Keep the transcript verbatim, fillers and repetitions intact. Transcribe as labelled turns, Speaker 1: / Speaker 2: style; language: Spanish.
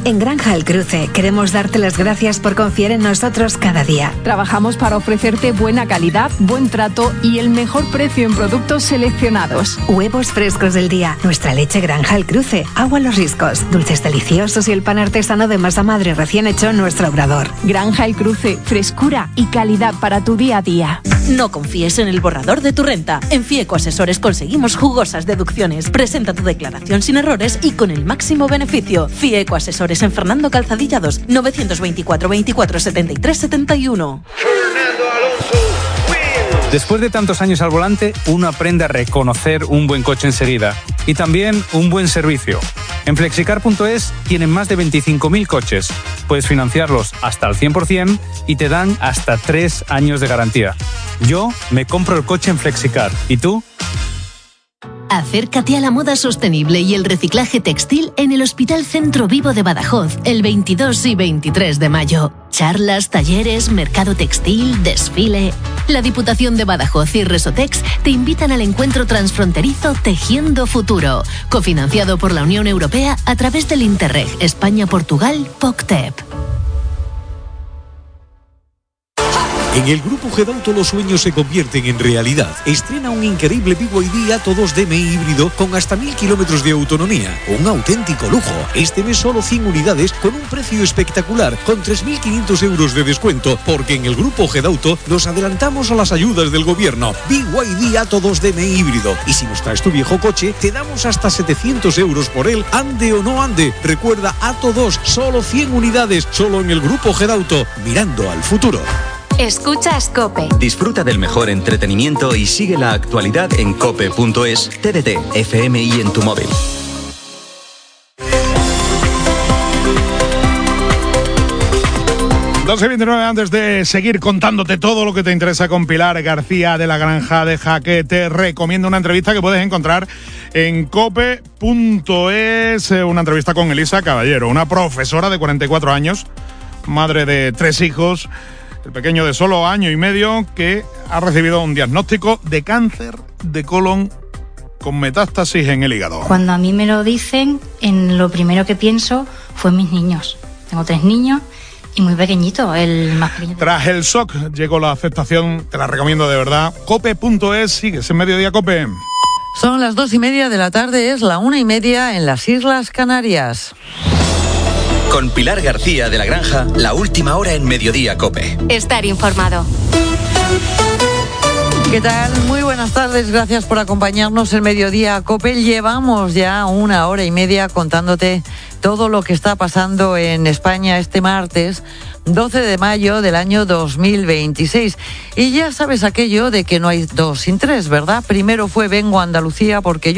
Speaker 1: En Granja El Cruce queremos darte las gracias por confiar en nosotros cada día.
Speaker 2: Trabajamos para ofrecerte buena calidad, buen trato y el mejor precio en productos seleccionados.
Speaker 1: Huevos frescos del día, nuestra leche Granja El Cruce, agua Los Riscos, dulces deliciosos y el pan artesano de masa madre recién hecho en nuestro obrador.
Speaker 2: Granja El Cruce, frescura y calidad para tu día a día.
Speaker 3: No confíes en el borrador de tu renta. En Fieco Asesores conseguimos jugosas deducciones. Presenta tu declaración sin errores y con el máximo beneficio. Fieco Asesores en Fernando Calzadilla dos, novecientos veinticuatro veinticuatro setenta y tres setenta y uno.
Speaker 4: Después de tantos años al volante, uno aprende a reconocer un buen coche enseguida y también un buen servicio. En flexicar punto es tienen más de veinticinco mil coches. Puedes financiarlos hasta al cien por ciento y te dan hasta tres años de garantía. Yo me compro el coche en Flexicar. ¿Y tú?
Speaker 5: Acércate a la moda sostenible y el reciclaje textil en el Hospital Centro Vivo de Badajoz el veintidós y veintitrés de mayo. Charlas, talleres, mercado textil, desfile. La Diputación de Badajoz y Resotex te invitan al encuentro transfronterizo Tejiendo Futuro, cofinanciado por la Unión Europea a través del Interreg España-Portugal POCTEP.
Speaker 6: En el Grupo Gedauto los sueños se convierten en realidad. Estrena un increíble B Y D Atto dos D M I híbrido con hasta mil kilómetros de autonomía. Un auténtico lujo. Este mes solo cien unidades con un precio espectacular, con tres mil quinientos euros de descuento, porque en el Grupo Gedauto nos adelantamos a las ayudas del gobierno. B Y D Atto dos D M I híbrido. Y si nos traes tu viejo coche, te damos hasta setecientos euros por él, ande o no ande. Recuerda, Atto dos, solo cien unidades, solo en el Grupo Gedauto, mirando al futuro.
Speaker 7: Escuchas COPE.
Speaker 8: Disfruta del mejor entretenimiento y sigue la actualidad en cope punto es, T D T, F M I en tu móvil.
Speaker 9: doce veintinueve, antes de seguir contándote todo lo que te interesa con Pilar García de la Granja de Jaque, te recomiendo una entrevista que puedes encontrar en cope punto es, una entrevista con Elisa Caballero, una profesora de cuarenta y cuatro años, madre de tres hijos, el pequeño de solo año y medio, que ha recibido un diagnóstico de cáncer de colon con metástasis en el hígado.
Speaker 10: Cuando a mí me lo dicen, en lo primero que pienso fue en mis niños. Tengo tres niños y muy pequeñito, el más pequeño.
Speaker 9: Tras el shock llegó la aceptación, te la recomiendo de verdad. cope punto es, sigues en Mediodía Cope.
Speaker 11: Son las dos y media de la tarde, es la una y media en las Islas Canarias.
Speaker 8: Con Pilar García de la Granja, la última hora en Mediodía Cope.
Speaker 7: Estar informado.
Speaker 11: ¿Qué tal? Muy buenas tardes, gracias por acompañarnos en Mediodía Cope. Llevamos ya una hora y media contándote todo lo que está pasando en España este martes, doce de mayo del año dos mil veintiséis. Y ya sabes aquello de que no hay dos sin tres, ¿verdad? Primero fue Vengo a Andalucía porque yo